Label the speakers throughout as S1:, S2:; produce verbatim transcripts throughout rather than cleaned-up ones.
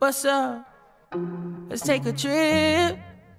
S1: What's up? Let's take a trip.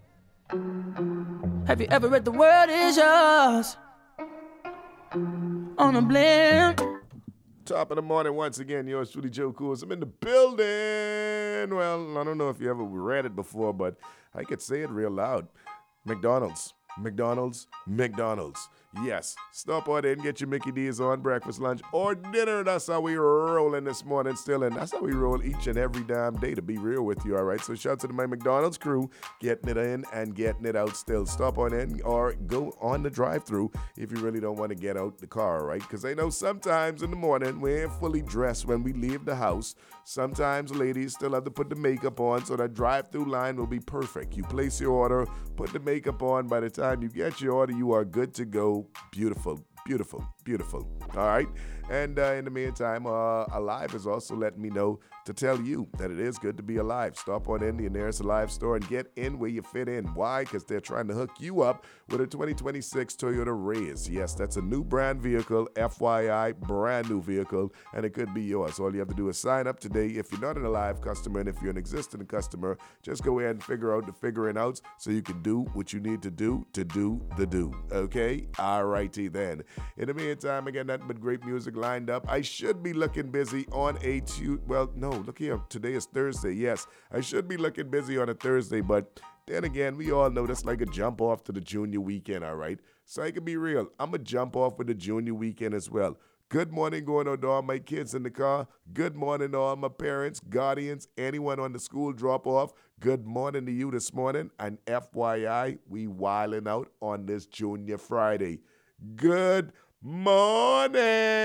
S1: Have you ever read The World Is Yours on a blimp?
S2: Top of the morning once again, yours truly, Joe Cool. I'm in the building. Well, I don't know if you ever read it before, but I could say it real loud. McDonald's, McDonald's, McDonald's. Yes, stop on in, get your Mickey D's on breakfast, lunch, or dinner. That's how we rolling this morning still, and that's how we roll each and every damn day, to be real with you, all right? So shout out to my McDonald's crew, getting it in and getting it out still. Stop on in or go on the drive-thru if you really don't want to get out the car, all right? Because I know sometimes in the morning we ain't fully dressed when we leave the house. Sometimes ladies still have to put the makeup on, so that drive-thru line will be perfect. You place your order, put the makeup on. By the time you get your order, you are good to go. Beautiful, beautiful, beautiful. All right. And uh, in the meantime, uh, Alive is also letting me know to tell you that it is good to be alive. Stop on in the nearest Alive store and get in where you fit in. Why? Because they're trying to hook you up with a twenty twenty-six Toyota Raze. Yes, that's a new brand vehicle, F Y I, brand new vehicle, and it could be yours. All you have to do is sign up today. If you're not an Alive customer and if you're an existing customer, just go ahead and figure out the figuring out so you can do what you need to do to do the do. Okay? All righty then. In the meantime, again, nothing but great music lined up. I should be looking busy on a Tuesday. Well, no, look here. Today is Thursday. Yes, I should be looking busy on a Thursday, but then again, we all know that's like a jump off to the junior weekend, all right? So I can be real. I'm going to jump off with the junior weekend as well. Good morning going on to all my kids in the car. Good morning to all my parents, guardians, anyone on the school drop-off. Good morning to you this morning. And F Y I, we wilding out on this Junior Friday. Good morning.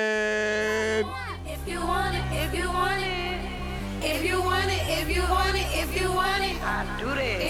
S3: If you want it, if you want it, if you want it, if you want it, if you want it, I do that.